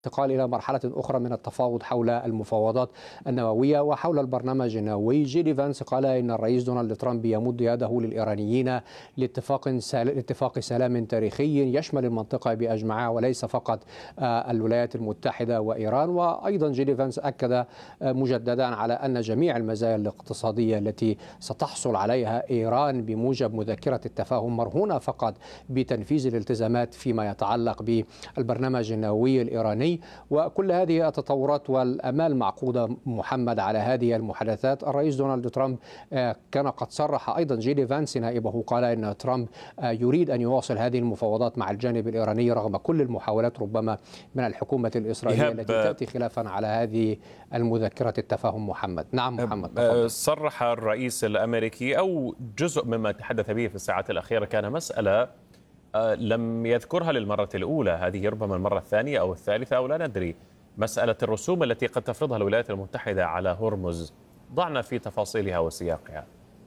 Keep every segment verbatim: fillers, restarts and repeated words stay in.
الانتقال إلى مرحلة أخرى من التفاوض حول المفاوضات النووية وحول البرنامج النووي. جيدي فانس قال إن الرئيس دونالد ترامب يمد يده للإيرانيين لاتفاق سال... اتفاق سلام تاريخي يشمل المنطقة بأجمعها وليس فقط الولايات المتحدة وإيران. وأيضا جيدي فانس أكد مجددا على أن جميع المزايا الاقتصادية التي ستحصل عليها إيران بموجب مذكرة التفاهم مرهونة فقط بتنفيذ الالتزامات فيما يتعلق بالبرنامج النووي الإيراني. وكل هذه التطورات والأمال معقودة محمد على هذه المحادثات. الرئيس دونالد ترامب كان قد صرح أيضا جيدي فانس نائبه قال إن ترامب يريد أن يواصل هذه المفاوضات مع الجانب الإيراني رغم كل المحاولات ربما من الحكومة الإسرائيلية التي تأتي خلافا على هذه المذكرة التفاهم. محمد نعم محمد بفضل. صرح الرئيس الأمريكي أو جزء مما تحدث به في الساعات الأخيرة كان مسألة لم يذكرها للمرة الأولى، هذه ربما المرة الثانية أو الثالثة أو لا ندري، مسألة الرسوم التي قد تفرضها الولايات المتحدة على هرمز. ضعنا في تفاصيلها وسياقها.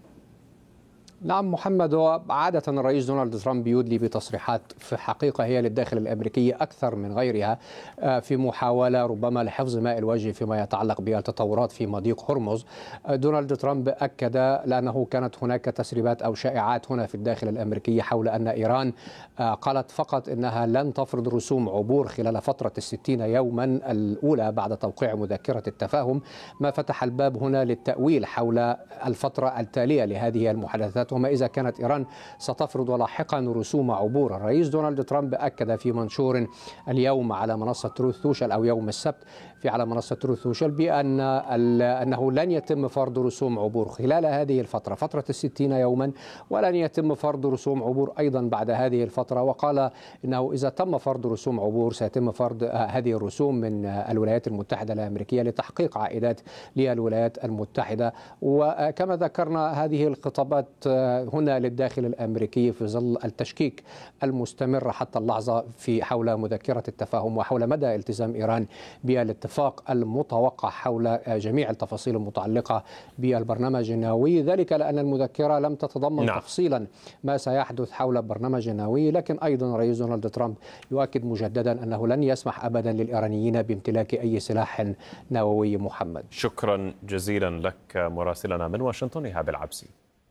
نعم محمد، وعادة الرئيس دونالد ترامب يدلي بتصريحات في حقيقة هي للداخل الأمريكي أكثر من غيرها في محاولة ربما لحفظ ماء الوجه فيما يتعلق بالتطورات في مضيق هرمز. دونالد ترامب أكد لأنه كانت هناك تسريبات أو شائعات هنا في الداخل الأمريكي حول أن إيران قالت فقط أنها لن تفرض رسوم عبور خلال فترة الستين يوما الأولى بعد توقيع مذكرة التفاهم، ما فتح الباب هنا للتأويل حول الفترة التالية لهذه المحادثات وما إذا كانت إيران ستفرض لاحقا رسوم عبور. الرئيس دونالد ترامب أكد في منشور اليوم على منصة تروث سوشيال أو يوم السبت في على منصة تروث سوشيال بأن أنه لن يتم فرض رسوم عبور خلال هذه الفترة فترة الستين يوما، ولن يتم فرض رسوم عبور أيضا بعد هذه الفترة. وقال إنه إذا تم فرض رسوم عبور سيتم فرض هذه الرسوم من الولايات المتحدة الأمريكية لتحقيق عائدات للولايات المتحدة. وكما ذكرنا هذه الخطابات هنا للداخل الأمريكي في ظل التشكيك المستمر حتى اللحظة في حول مذكرة التفاهم وحول مدى التزام إيران بالاتفاق المتوقع حول جميع التفاصيل المتعلقة بالبرنامج النووي، ذلك لأن المذكرة لم تتضمن نعم. تفصيلا ما سيحدث حول البرنامج النووي. لكن أيضا رئيس دونالد ترامب يؤكد مجددا أنه لن يسمح أبدا للإيرانيين بامتلاك أي سلاح نووي. محمد شكرا جزيلا لك مراسلنا من واشنطن إيهاب العبسي.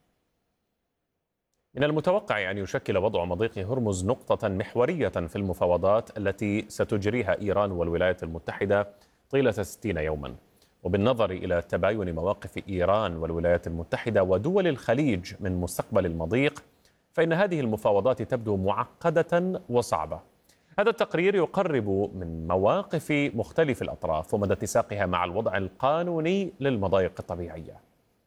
من المتوقع أن يشكل وضع مضيق هرمز نقطة محورية في المفاوضات التي ستجريها إيران والولايات المتحدة طيلة ستين يوما. وبالنظر إلى تباين مواقف إيران والولايات المتحدة ودول الخليج من مستقبل المضيق، فإن هذه المفاوضات تبدو معقدة وصعبة. هذا التقرير يقرب من مواقف مختلف الأطراف ومدى اتساقها مع الوضع القانوني للمضايق الطبيعية.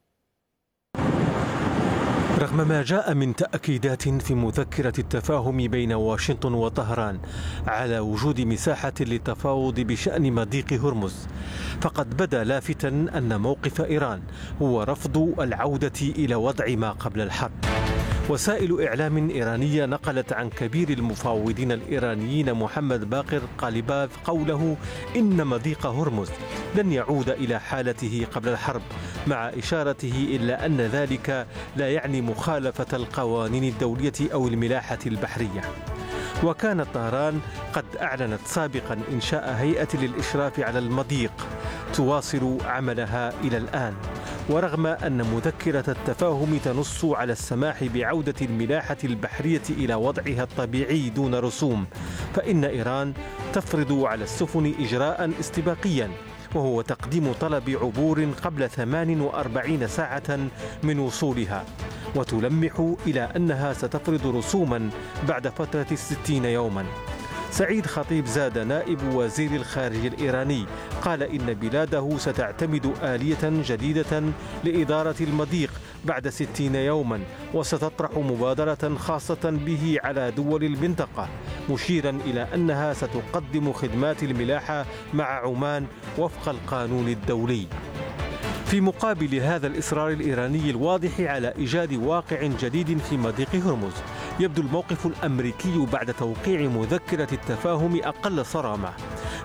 رغم ما جاء من تأكيدات في مذكرة التفاهم بين واشنطن وطهران على وجود مساحة للتفاوض بشأن مضيق هرمز، فقد بدا لافتا أن موقف إيران هو رفض العودة إلى وضع ما قبل الحرب. وسائل إعلام إيرانية نقلت عن كبير المفاوضين الإيرانيين محمد باقر قالباف قوله إن مضيق هرمز لن يعود إلى حالته قبل الحرب، مع إشارته إلا أن ذلك لا يعني مخالفة القوانين الدولية أو الملاحة البحرية. وكانت طهران قد أعلنت سابقا إنشاء هيئة للإشراف على المضيق تواصل عملها إلى الآن. ورغم أن مذكرة التفاهم تنص على السماح بعودة الملاحة البحرية إلى وضعها الطبيعي دون رسوم، فإن إيران تفرض على السفن إجراء استباقيا وهو تقديم طلب عبور قبل ثمان وأربعين ساعة من وصولها، وتلمح إلى أنها ستفرض رسوما بعد فترة الستين يوما. سعيد خطيب زاد نائب وزير الخارجية الإيراني قال إن بلاده ستعتمد آلية جديدة لإدارة المضيق بعد ستين يوما وستطرح مبادرة خاصة به على دول المنطقة، مشيرا إلى أنها ستقدم خدمات الملاحة مع عمان وفق القانون الدولي. في مقابل هذا الإصرار الإيراني الواضح على إيجاد واقع جديد في مضيق هرمز، يبدو الموقف الأمريكي بعد توقيع مذكرة التفاهم أقل صرامة،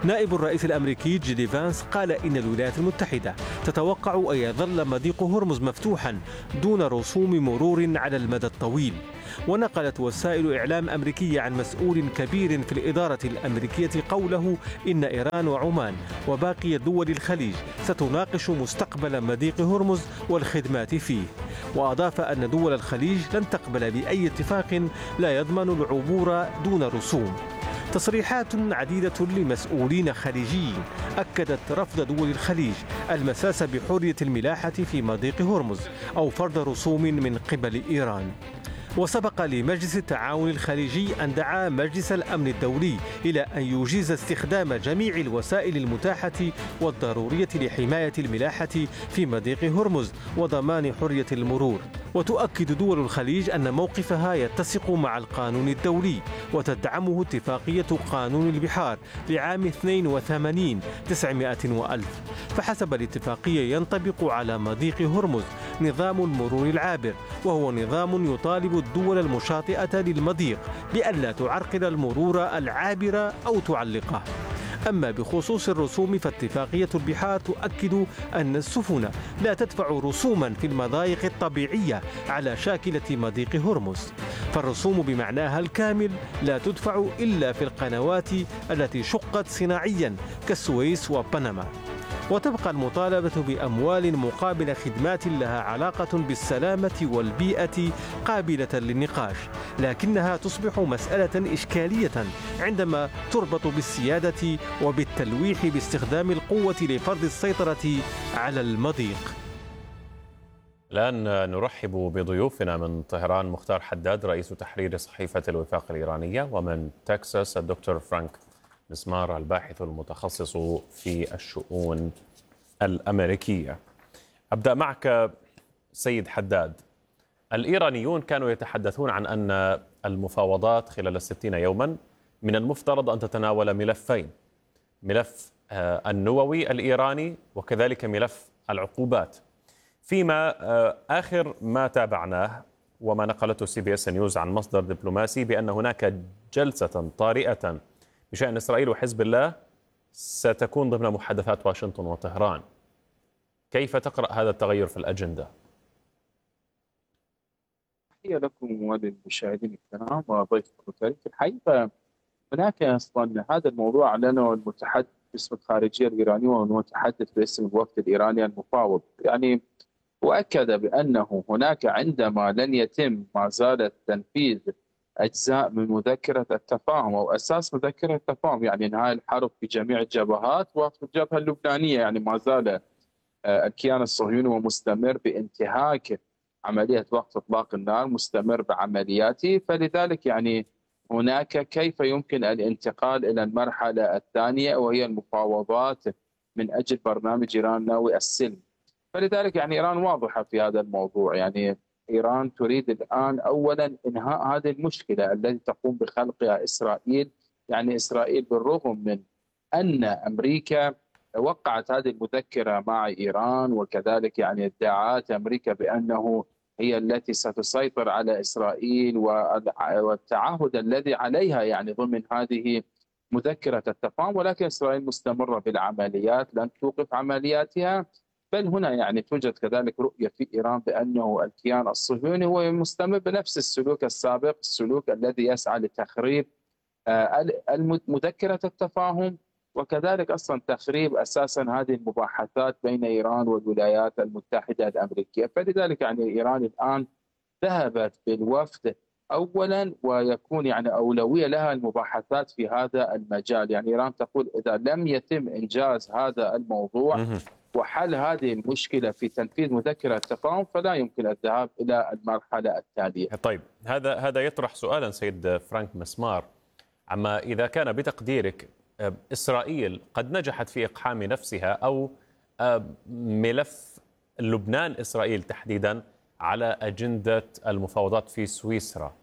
نائب الرئيس الأمريكي جي دي فانس قال إن الولايات المتحدة تتوقع أن يظل مضيق هرمز مفتوحا دون رسوم مرور على المدى الطويل. ونقلت وسائل إعلام أمريكية عن مسؤول كبير في الإدارة الأمريكية قوله إن إيران وعمان وباقي دول الخليج ستناقش مستقبل مضيق هرمز والخدمات فيه. وأضاف أن دول الخليج لن تقبل بأي اتفاق لا يضمن العبور دون رسوم. تصريحات عديدة لمسؤولين خليجيين أكدت رفض دول الخليج المساس بحرية الملاحة في مضيق هرمز أو فرض رسوم من قبل إيران. وسبق لمجلس التعاون الخليجي أن دعا مجلس الأمن الدولي إلى أن يجيز استخدام جميع الوسائل المتاحة والضرورية لحماية الملاحة في مضيق هرمز وضمان حرية المرور. وتؤكد دول الخليج أن موقفها يتسق مع القانون الدولي وتدعمه اتفاقية قانون البحار لعام اثنين وثمانين تسعمائة وألف. فحسب الاتفاقية ينطبق على مضيق هرمز نظام المرور العابر، وهو نظام يطالب الدول المشاطئة للمضيق بألا تعرقل المرور العابر أو تعلقه. أما بخصوص الرسوم فاتفاقية البحار تؤكد أن السفن لا تدفع رسوما في المضايق الطبيعية على شاكلة مضيق هرمز، فالرسوم بمعناها الكامل لا تدفع إلا في القنوات التي شقت صناعيا كالسويس وبنما. وتبقى المطالبة بأموال مقابل خدمات لها علاقة بالسلامة والبيئة قابلة للنقاش، لكنها تصبح مسألة إشكالية عندما تربط بالسيادة وبالتلويح باستخدام القوة لفرض السيطرة على المضيق. الآن نرحب بضيوفنا من طهران مختار حداد رئيس تحرير صحيفة الوفاق الإيرانية، ومن تكساس الدكتور فرانك مسمار الباحث المتخصص في الشؤون الأمريكية. أبدأ معك سيد حداد. الإيرانيون كانوا يتحدثون عن أن المفاوضات خلال الستين يوما من المفترض أن تتناول ملفين، ملف النووي الإيراني وكذلك ملف العقوبات، فيما آخر ما تابعناه وما نقلته سي بي اس نيوز عن مصدر دبلوماسي بأن هناك جلسة طارئة بشأن إسرائيل وحزب الله ستكون ضمن محادثات واشنطن وطهران. كيف تقرأ هذا التغير في الأجندة؟ تحية لكم وللمشاهدين الكرام وضيفكم الكريم. في الحقيقة هناك أصلا هذا الموضوع أعلنه المتحدث باسم الخارجية الإيرانية والمتحدث باسم الوفد الإيراني المفاوض، يعني وأكد بأنه هناك عندما لن يتم ما زال تنفيذ أجزاء من مذكرة التفاهم أو أساس مذكرة التفاهم، يعني إنهاء الحرب في جميع الجبهات، وفي الجبهة اللبنانية يعني ما زال الكيان الصهيوني ومستمر بانتهاك عملية وقف إطلاق النار، مستمر بعملياته، فلذلك يعني هناك كيف يمكن الانتقال إلى المرحلة الثانية وهي المفاوضات من أجل برنامج إيران النووي السلم. فلذلك يعني إيران واضحة في هذا الموضوع، يعني إيران تريد الآن أولا إنهاء هذه المشكلة التي تقوم بخلقها إسرائيل. يعني إسرائيل بالرغم من أن أمريكا وقعت هذه المذكرة مع إيران، وكذلك يعني ادعاءات أمريكا بأنه هي التي ستسيطر على إسرائيل والتعهد الذي عليها يعني ضمن هذه مذكرة التفاهم، ولكن إسرائيل مستمرة بالعمليات، لن توقف عملياتها. بل هنا يعني توجد كذلك رؤية في إيران بأنه الكيان الصهيوني هو مستمر بنفس السلوك السابق، السلوك الذي يسعى لتخريب مذكرة التفاهم، وكذلك أصلا تخريب أساسا هذه المباحثات بين إيران والولايات المتحدة الأمريكية. فلذلك يعني إيران الآن ذهبت بالوفد أولا ويكون يعني أولوية لها المباحثات في هذا المجال. يعني إيران تقول إذا لم يتم إنجاز هذا الموضوع وحل هذه المشكلة في تنفيذ مذكرة التفاهم فلا يمكن الذهاب إلى المرحلة التالية. طيب هذا هذا يطرح سؤالا سيد فرانك مسمار، عما إذا كان بتقديرك إسرائيل قد نجحت في إقحام نفسها أو ملف لبنان إسرائيل تحديدا على أجندة المفاوضات في سويسرا.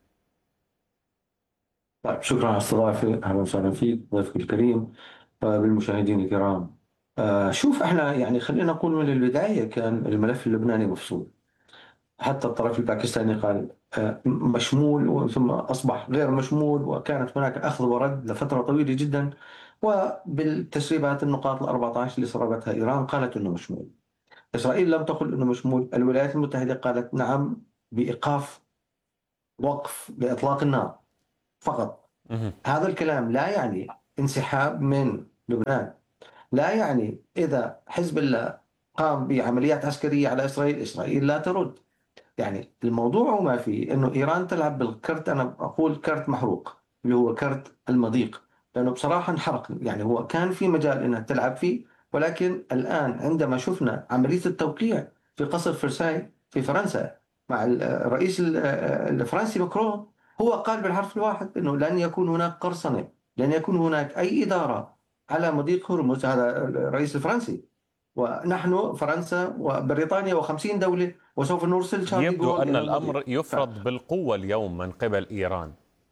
طيب شكرا على الاستضافة، أهلا وسهلا فيك ضيفك الكريم بالمشاهدين الكرام. شوف احنا يعني خلينا نقول من البداية كان الملف اللبناني مفصول، حتى الطرف الباكستاني قال مشمول ثم أصبح غير مشمول، وكانت هناك أخذ ورد لفترة طويلة جدا وبالتسريبات النقاط ال أربعة عشر اللي سربتها إيران قالت أنه مشمول. إسرائيل لم تقل أنه مشمول. الولايات المتحدة قالت نعم بإيقاف وقف لإطلاق النار فقط. هذا الكلام لا يعني انسحاب من لبنان، لا يعني إذا حزب الله قام بعمليات عسكرية على إسرائيل إسرائيل لا ترد. يعني الموضوع ما فيه أنه إيران تلعب بالكرت، أنا أقول كرت محروق اللي هو كرت المضيق، لأنه بصراحة انحرق. يعني هو كان في مجال أنها تلعب فيه، ولكن الآن عندما شفنا عملية التوقيع في قصر فرساي في فرنسا مع الرئيس الفرنسي ماكرون، هو قال بالحرف الواحد أنه لن يكون هناك قرصنة، لن يكون هناك أي إدارة على مضيق هرمز. هذا الرئيس الفرنسي، ونحن فرنسا وبريطانيا وخمسين دولة وسوف نرسل شارل يبدو ديغول أن إلى الأمر المضيق. يفرض بالقوة اليوم من قبل إيران.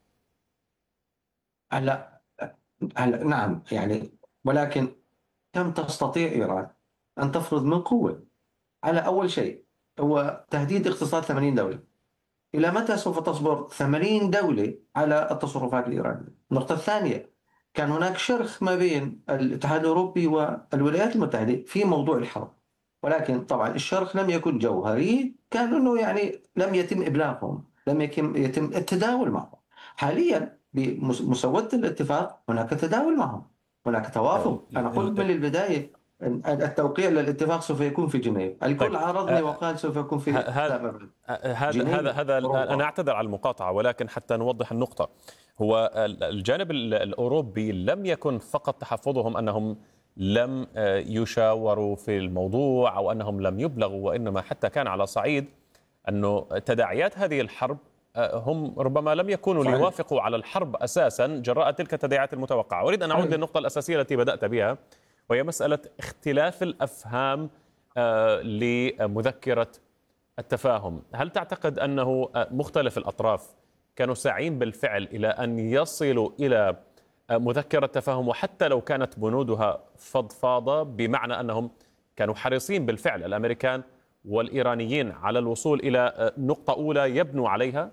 هلا هلا نعم يعني، ولكن كم تستطيع إيران أن تفرض من قوة؟ على أول شيء هو تهديد اقتصاد ثمانين دولة. إلى متى سوف تصبر ثمانين دولة على التصرفات الإيرانية؟ النقطة الثانية، كان هناك شرخ ما بين الاتحاد الأوروبي والولايات المتحدة في موضوع الحرب، ولكن طبعا الشرخ لم يكن جوهري، كان أنه يعني لم يتم إبلاغهم، لم يتم يتم التداول معهم. حاليا بمسودة الاتفاق هناك تداول معهم، هناك توافق. أنا قلت من البداية التوقيع للاتفاق سوف يكون في جنيف. الكل طيب. عارضني وقال سوف يكون في هذا هذا هذا انا اعتذر على المقاطعه، ولكن حتى نوضح النقطه، هو الجانب الاوروبي لم يكن فقط تحفظهم انهم لم يشاوروا في الموضوع او انهم لم يبلغوا، وانما حتى كان على صعيد انه تداعيات هذه الحرب هم ربما لم يكونوا صحيح. ليوافقوا على الحرب اساسا جراء تلك التداعيات المتوقعه. اريد ان اعود للنقطه الاساسيه التي بدات بها، وهي مساله اختلاف الافهام لمذكرة التفاهم. هل تعتقد أنه مختلف الأطراف كانوا ساعين بالفعل إلى أن يصلوا إلى مذكرة تفاهم، وحتى لو كانت بنودها فضفاضة، بمعنى أنهم كانوا حريصين بالفعل الأمريكان والإيرانيين على الوصول إلى نقطة أولى يبنوا عليها؟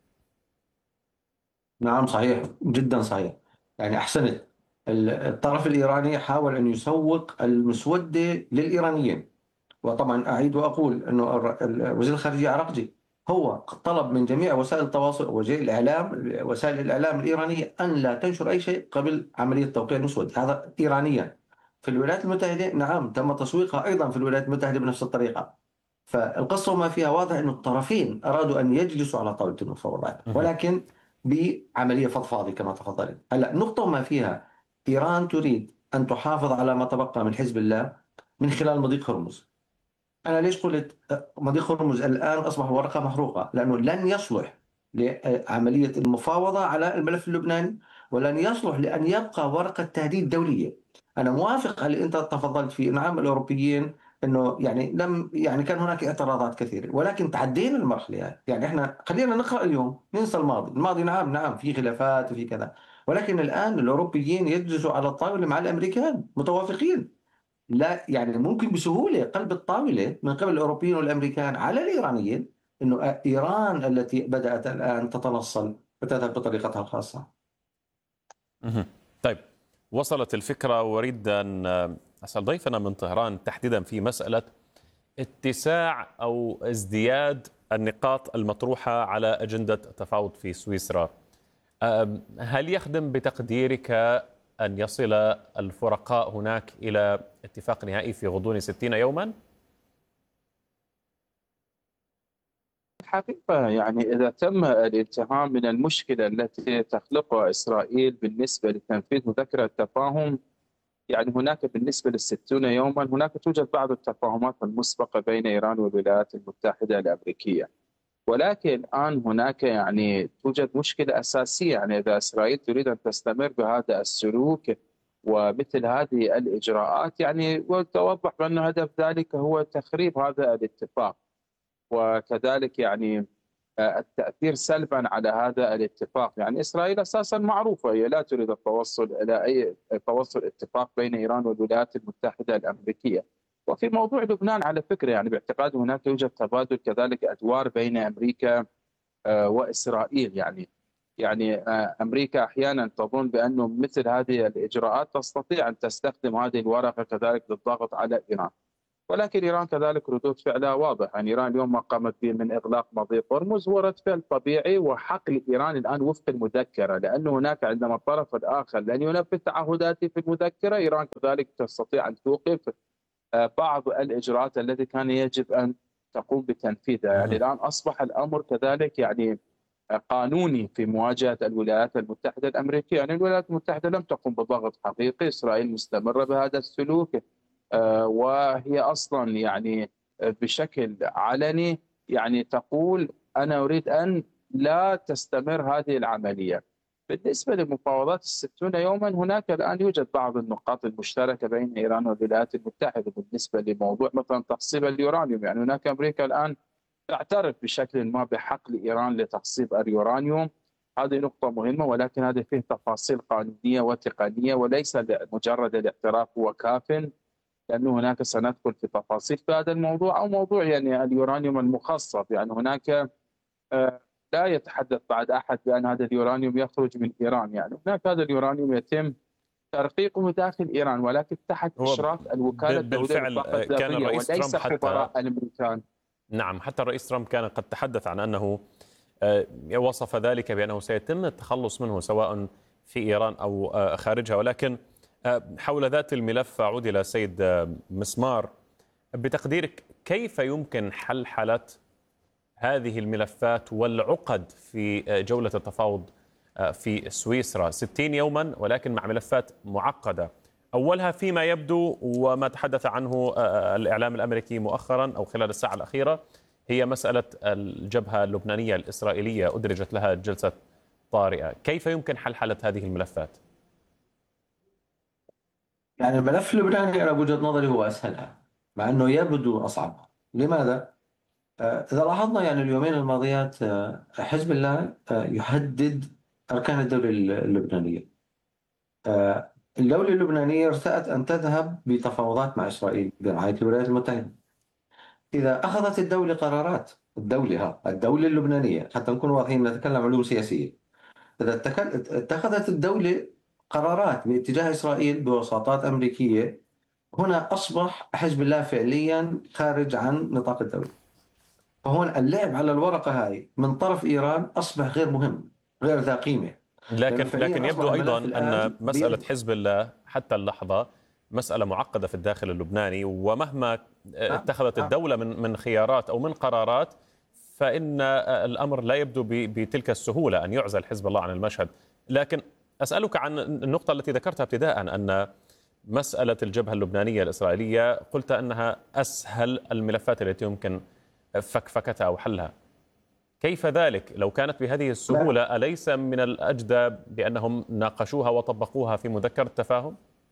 نعم صحيح، جدا صحيح. يعني أحسنت. الطرف الإيراني حاول أن يسوق المسودة للإيرانيين، وطبعا أعيد وأقول أنه وزير الخارجية عراقجي هو طلب من جميع وسائل التواصل وجه الإعلام وسائل الإعلام الإيرانية أن لا تنشر أي شيء قبل عملية توقيع المسودة. هذا إيرانيا. في الولايات المتحدة نعم تم تسويقها أيضا في الولايات المتحدة بنفس الطريقة. فالقصة ما فيها واضح أن الطرفين أرادوا أن يجلسوا على طاولة المفاوضات، ولكن بعملية فضفاضة كما تفضلت. هلا نقطة ما فيها، إيران تريد أن تحافظ على ما تبقى من حزب الله من خلال مضيق هرمز. أنا ليش قلت مضيق هرمز الآن أصبح ورقة محروقة؟ لأنه لن يصلح لعملية المفاوضة على الملف اللبناني، ولن يصلح لأن يبقى ورقة تهديد دولية. أنا موافق على اللي أنت تفضلت فيه، نعم الأوروبيين انه يعني لم يعني كان هناك اعتراضات كثيره، ولكن تعدينا المرحله. يعني احنا خلينا نقرا اليوم، ننسى الماضي. الماضي نعم نعم في خلافات وفي كذا، ولكن الان الاوروبيين يجلسوا على الطاوله مع الامريكان متوافقين. لا يعني ممكن بسهوله قلب الطاوله من قبل الاوروبيين والامريكان على الايرانيين، انه ايران التي بدات الان تتنصل وتذهب بطريقتها الخاصه. طيب، وصلت الفكره، واريد ان أسأل ضيفنا من طهران تحديدا في مسألة اتساع أو ازدياد النقاط المطروحة على أجندة التفاوض في سويسرا. هل يخدم بتقديرك أن يصل الفرقاء هناك إلى اتفاق نهائي في غضون ستين يوما؟ الحقيقة يعني إذا تم الانتهاء من المشكلة التي تخلقها إسرائيل بالنسبة لتنفيذ مذكرة التفاهم، يعني هناك بالنسبة للستون يوما هناك توجد بعض التفاهمات المسبقة بين إيران والولايات المتحدة الأمريكية، ولكن الآن هناك يعني توجد مشكلة أساسية. يعني إذا إسرائيل تريد أن تستمر بهذا السلوك ومثل هذه الإجراءات، يعني وتوضح بأن هدف ذلك هو تخريب هذا الاتفاق، وكذلك يعني التأثير سلبا على هذا الاتفاق. يعني إسرائيل أساسا معروفة هي لا تريد التوصل إلى أي توصل اتفاق بين إيران والولايات المتحدة الأمريكية. وفي موضوع لبنان على فكرة يعني باعتقاد هناك يوجد تبادل كذلك أدوار بين أمريكا وإسرائيل. يعني يعني أمريكا أحيانا تظن بأنه مثل هذه الإجراءات تستطيع أن تستخدم هذه الورقة كذلك للضغط على إيران، ولكن إيران كذلك ردود فعلها واضح. يعني إيران اليوم ما قامت به من إغلاق مضيق هرمز هو رد فعل طبيعي وحق لإيران الآن وفق المذكرة، لأنه هناك عندما الطرف الآخر لن ينفذ تعهداته في المذكرة إيران كذلك تستطيع أن توقف بعض الإجراءات التي كان يجب أن تقوم بتنفيذها. يعني الآن أصبح الأمر كذلك يعني قانوني في مواجهة الولايات المتحدة الأمريكية. يعني الولايات المتحدة لم تقم بضغط حقيقي، إسرائيل مستمرة بهذا السلوك، وهي أصلا يعني بشكل علني يعني تقول أنا أريد أن لا تستمر هذه العملية. بالنسبة لمفاوضات الستون يوما هناك الآن يوجد بعض النقاط المشتركة بين إيران والولايات المتحدة بالنسبة لموضوع مثلا تخصيب اليورانيوم. يعني هناك أمريكا الآن تعترف بشكل ما بحق لإيران لتخصيب اليورانيوم، هذه نقطة مهمة، ولكن هذه فيه تفاصيل قانونية وتقنية وليس مجرد الاعتراف هو كاف، لأنه هناك سندخل في تفاصيل في هذا الموضوع أو موضوع يعني اليورانيوم المخصب. يعني هناك لا يتحدث بعد أحد بأن هذا اليورانيوم يخرج من إيران، يعني هناك هذا اليورانيوم يتم ترقيقه داخل إيران ولكن تحت إشراف الوكالة الدولية للطاقة الذرية وليس خبراء الأمريكان. نعم، حتى الرئيس ترامب كان قد تحدث عن أنه وصف ذلك بأنه سيتم التخلص منه سواء في إيران أو خارجها. ولكن حول ذات الملف أعود إلى السيد مسمار، بتقديرك كيف يمكن حل حالة هذه الملفات والعقد في جولة التفاوض في سويسرا؟ ستين يوما ولكن مع ملفات معقدة، أولها فيما يبدو وما تحدث عنه الإعلام الأمريكي مؤخرا أو خلال الساعة الأخيرة هي مسألة الجبهة اللبنانية الإسرائيلية أدرجت لها جلسة طارئة. كيف يمكن حل حالة هذه الملفات؟ يعني الملف اللبناني أنا بوجهة نظري هو أسهلها مع أنه يبدو أصعب. لماذا؟ إذا لاحظنا يعني اليومين الماضيات حزب الله يهدد أركان الدولة اللبنانية. الدولة اللبنانية ارتأت أن تذهب بتفاوضات مع إسرائيل برعاية الولايات المتحدة. إذا أخذت الدولة قرارات، الدولة ها الدولة اللبنانية حتى نكون واضحين نتكلم علوم سياسية، إذا اتخذت الدولة قرارات باتجاه إسرائيل بوساطات أمريكية، هنا أصبح حزب الله فعليا خارج عن نطاق الدولة. فهون اللعب على الورقة هاي من طرف إيران أصبح غير مهم، غير ذا قيمة. لكن لكن يبدو أيضا أن مسألة حزب الله حتى اللحظة مسألة معقدة في الداخل اللبناني، ومهما اتخذت الدولة من من خيارات أو من قرارات فإن الأمر لا يبدو بتلك السهولة أن يعزل حزب الله عن المشهد. لكن أسألك عن النقطة التي ذكرتها ابتداء، أن مسألة الجبهة اللبنانية الإسرائيلية قلت أنها أسهل الملفات التي يمكن فكفكتها أو حلها. كيف ذلك؟ لو كانت بهذه السهولة أليس من الأجدى بأنهم ناقشوها وطبقوها في مذكرة التفاهم؟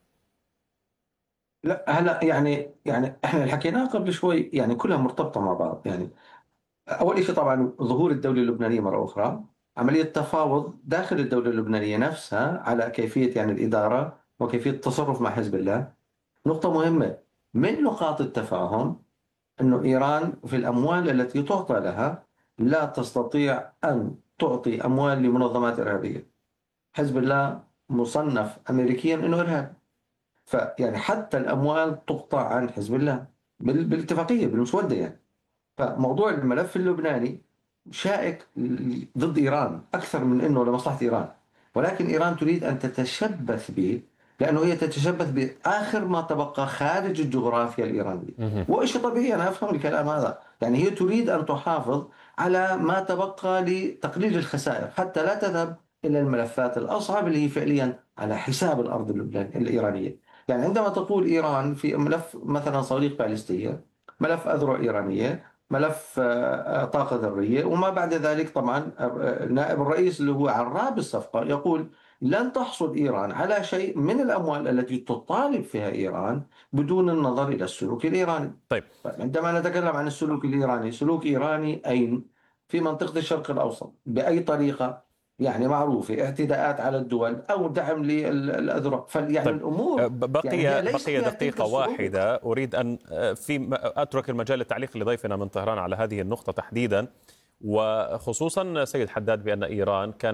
لا هلا يعني يعني احنا اللي حكيناه قبل شوي يعني كلها مرتبطة مع بعض. يعني أول شيء طبعا ظهور الدولة اللبنانية مرة أخرى، عملية تفاوض داخل الدولة اللبنانية نفسها على كيفية يعني الإدارة وكيفية التصرف مع حزب الله. نقطة مهمة من نقاط التفاهم أنه إيران في الأموال التي تعطى لها لا تستطيع أن تعطي أموال لمنظمات إرهابية. حزب الله مصنف أمريكيا أنه إرهاب، فيعني حتى الأموال تقطع عن حزب الله بالاتفاقية بالمسودة. يعني فموضوع الملف اللبناني شائك ضد إيران أكثر من أنه لمصلحة إيران، ولكن إيران تريد أن تتشبث به لأنه هي تتشبث بآخر ما تبقى خارج الجغرافيا الإيرانية. وإيش طبيعي أنا أفهم الكلام هذا. يعني هي تريد أن تحافظ على ما تبقى لتقليل الخسائر حتى لا تذهب إلى الملفات الأصعب اللي هي فعليا على حساب الأرض اللبنانية الإيرانية. يعني عندما تقول إيران في ملف مثلا صواريخ باليستية، ملف أذرع إيرانية، ملف طاقة ذرية، وما بعد ذلك طبعا نائب الرئيس اللي هو عراب الصفقة يقول لن تحصل إيران على شيء من الأموال التي تطالب فيها إيران بدون النظر إلى السلوك الإيراني. طيب عندما نتكلم عن السلوك الإيراني، سلوك إيراني أين؟ في منطقة الشرق الأوسط بأي طريقة؟ يعني معروفة اعتداءات على الدول أو دعم للأذرع. فيعني طيب. الأمور بقي يعني بقي دقيقة واحدة أريد أن في أترك المجال للتعليق لضيفنا من طهران على هذه النقطة تحديدا، وخصوصا سيد حداد بأن إيران كانت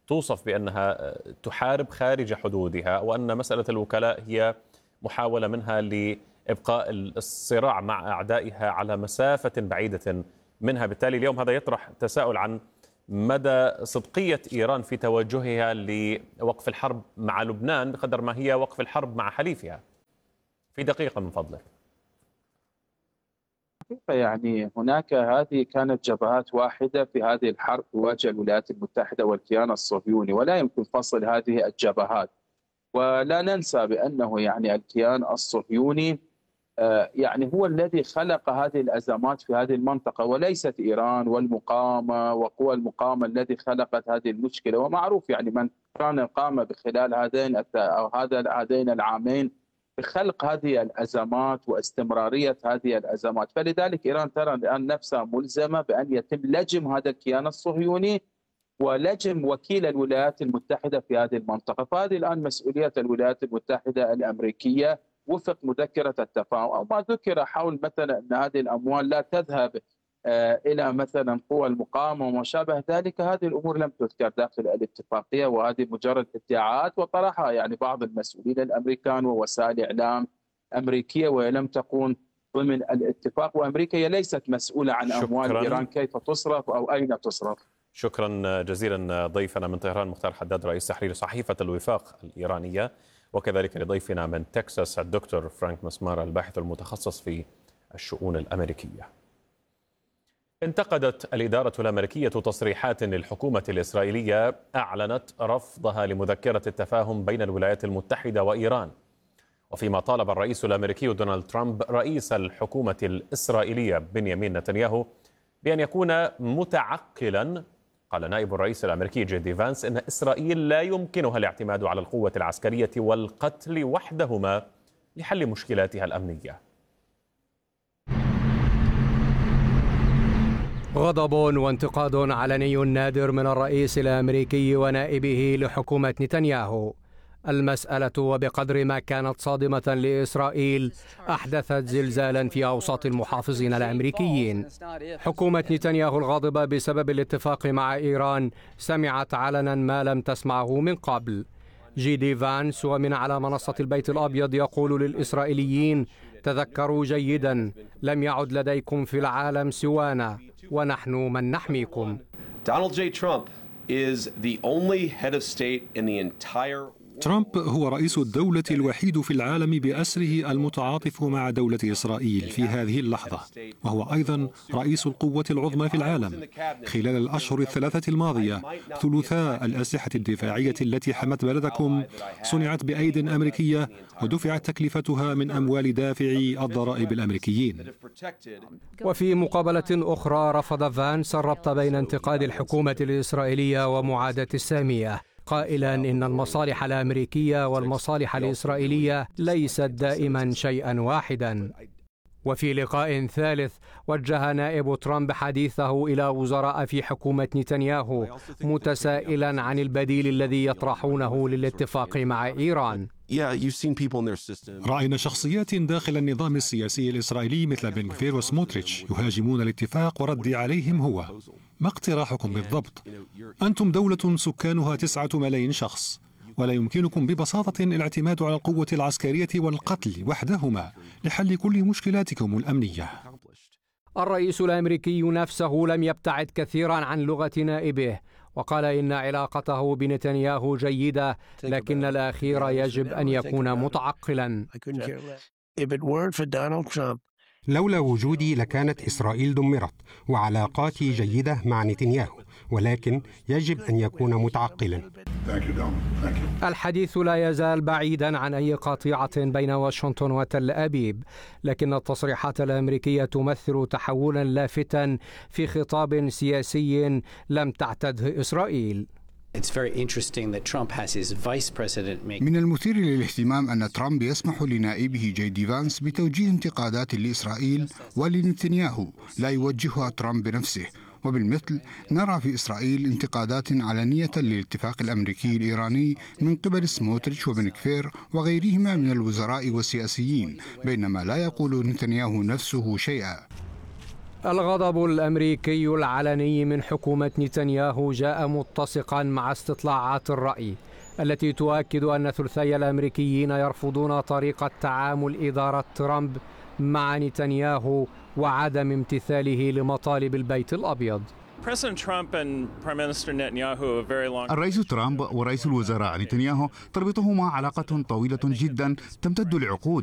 توصف بأنها تحارب خارج حدودها، وأن مسألة الوكلاء هي محاولة منها لإبقاء الصراع مع أعدائها على مسافة بعيدة منها. بالتالي اليوم هذا يطرح تساؤل عن مدى صدقية إيران في توجهها لوقف الحرب مع لبنان بقدر ما هي وقف الحرب مع حليفها. في دقيقة من فضلك. يعني هناك هذه كانت جبهات واحدة في هذه الحرب تواجه الولايات المتحدة والكيان الصهيوني، ولا يمكن فصل هذه الجبهات. ولا ننسى بأنه يعني الكيان الصهيوني يعني هو الذي خلق هذه الأزمات في هذه المنطقة، وليست إيران والمقاومة وقوى المقاومة التي خلقت هذه المشكلة. ومعروف يعني من كان قام بخلال هذين أو هذا هذين العامين بخلق هذه الأزمات واستمرارية هذه الأزمات. فلذلك إيران ترى الآن نفسها ملزمة بأن يتم لجم هذا الكيان الصهيوني ولجم وكيل الولايات المتحدة في هذه المنطقة. فهذه الآن مسؤولية الولايات المتحدة الأمريكية وفق مذكرة التفاهم، أو ما ذكر حول مثلا أن هذه الأموال لا تذهب إلى مثلا قوى المقاومة وما شابه ذلك. هذه الأمور لم تذكر داخل الاتفاقية، وهذه مجرد ادعاءات وطرحها يعني بعض المسؤولين الأمريكان ووسائل إعلام أمريكية، ولم تكون ضمن الاتفاق. وأمريكا هي ليست مسؤولة عن أموال شكراً. إيران كيف تصرف أو أين تصرف. شكرا جزيلا ضيفنا من طهران مختار حداد رئيس تحرير صحيفة الوفاق الإيرانية، وكذلك لضيفنا من تكساس الدكتور فرانك مسمار الباحث المتخصص في الشؤون الأمريكية. انتقدت الإدارة الأمريكية تصريحات للحكومة الإسرائيلية أعلنت رفضها لمذكرة التفاهم بين الولايات المتحدة وإيران، وفيما طالب الرئيس الأمريكي دونالد ترامب رئيس الحكومة الإسرائيلية بنيامين نتنياهو بأن يكون متعقلا. قال نائب الرئيس الأمريكي جي دي فانس إن إسرائيل لا يمكنها الاعتماد على القوة العسكرية والقتل وحدهما لحل مشكلاتها الأمنية. غضب وانتقاد علني نادر من الرئيس الأمريكي ونائبه لحكومة نتنياهو. المسألة وبقدر ما كانت صادمة لإسرائيل أحدثت زلزالا في أوساط المحافظين الأمريكيين. حكومة نتنياهو الغاضبة بسبب الاتفاق مع إيران سمعت علنا ما لم تسمعه من قبل. جي دي فانس ومن على منصة البيت الأبيض يقول للإسرائيليين: تذكروا جيدا، لم يعد لديكم في العالم سوانا، ونحن من نحميكم. Donald J. Trump is the only head of state in the entire ترامب هو رئيس الدولة الوحيد في العالم بأسره المتعاطف مع دولة إسرائيل في هذه اللحظة، وهو أيضا رئيس القوة العظمى في العالم. خلال الأشهر الثلاثة الماضية ثلثاء الأسلحة الدفاعية التي حمت بلدكم صنعت بأيد أمريكية ودفعت تكلفتها من أموال دافعي الضرائب الأمريكيين. وفي مقابلة أخرى رفض فانس الربط بين انتقاد الحكومة الإسرائيلية ومعاداة السامية، قائلا إن المصالح الأمريكية والمصالح الإسرائيلية ليست دائما شيئا واحدا. وفي لقاء ثالث وجه نائب ترامب حديثه إلى وزراء في حكومة نتنياهو متسائلا عن البديل الذي يطرحونه للاتفاق مع إيران. رأينا شخصيات داخل النظام السياسي الإسرائيلي مثل بن غفير وسموتريتش يهاجمون الاتفاق، وردي عليهم هو: ما اقتراحكم بالضبط؟ أنتم دولة سكانها تسعة ملايين شخص، ولا يمكنكم ببساطة الاعتماد على القوة العسكرية والقتل وحدهما لحل كل مشكلاتكم الأمنية. الرئيس الأمريكي نفسه لم يبتعد كثيرا عن لغة نائبه، وقال إن علاقته بنتنياهو جيدة، لكن الأخير يجب أن يكون متعقلا. لولا وجودي لكانت إسرائيل دمرت، وعلاقاتي جيدة مع نتنياهو، ولكن يجب أن يكون متعقلا. الحديث لا يزال بعيدا عن أي قطيعة بين واشنطن وتل أبيب، لكن التصريحات الأمريكية تمثل تحولا لافتا في خطاب سياسي لم تعتده إسرائيل. من المثير للاهتمام أن ترامب يسمح لنائبه جي دي فانس بتوجيه انتقادات لإسرائيل ولنتنياهو لا يوجهها ترامب بنفسه، وبالمثل نرى في إسرائيل انتقادات علنية للاتفاق الأمريكي الإيراني من قبل سموتريتش وبن غفير وغيرهما من الوزراء والسياسيين، بينما لا يقول نتنياهو نفسه شيئا. الغضب الأمريكي العلني من حكومة نتنياهو جاء متسقا مع استطلاعات الرأي التي تؤكد أن ثلثي الأمريكيين يرفضون طريقة تعامل إدارة ترامب مع نتنياهو وعدم امتثاله لمطالب البيت الأبيض. الرئيس ترامب ورئيس الوزراء نتنياهو تربطهما علاقة طويلة جدا تمتد لعقود،